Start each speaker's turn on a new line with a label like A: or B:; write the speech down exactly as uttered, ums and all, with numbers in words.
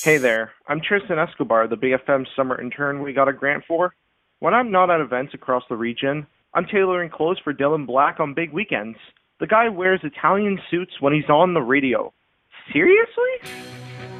A: Hey there, I'm Tristan Escobar, the B F M summer intern we got a grant for. When I'm not at events across the region, I'm tailoring clothes for Dylan Black on big weekends. The guy wears Italian suits when he's on the radio. Seriously?